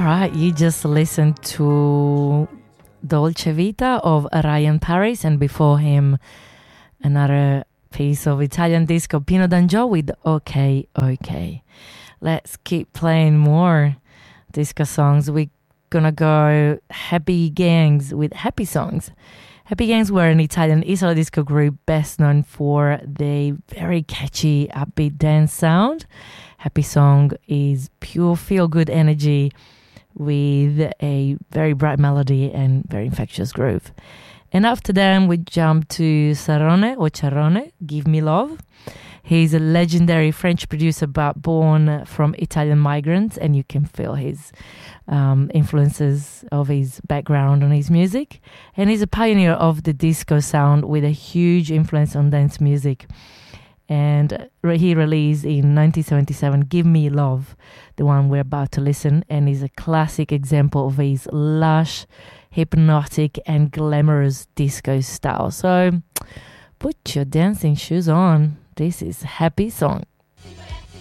right, you just listened to Dolce Vita of Ryan Paris, and before him, another piece of Italian disco, Pino D'Angio with OK, OK. Let's keep playing more disco songs. We're gonna go Happy Gangs with Happy Songs. Happy Gangs were an Italian Italo disco group best known for the very catchy upbeat dance sound. Happy Song is pure feel-good energy with a very bright melody and very infectious groove. And after them, we jump to Sarone or Charone, Give Me Love. He's a legendary French producer but born from Italian migrants, and you can feel his influences of his background on his music. And he's a pioneer of the disco sound with a huge influence on dance music. And he released in 1977 Give Me Love, the one we're about to listen, and is a classic example of his lush, hypnotic and glamorous disco style. So put your dancing shoes on. This is Happy Song.